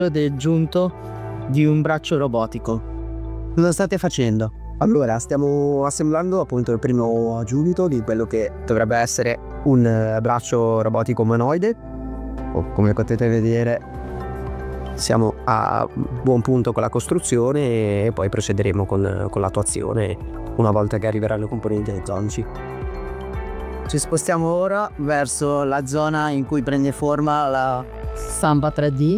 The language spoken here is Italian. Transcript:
del giunto di un braccio robotico. Cosa state facendo? Allora, stiamo assemblando appunto il primo giunto di quello che dovrebbe essere un braccio robotico umanoide. Come potete vedere, siamo a buon punto con la costruzione e poi procederemo con l'attuazione una volta che arriveranno i componenti elettronici. Ci spostiamo ora verso la zona in cui prende forma la stampa 3D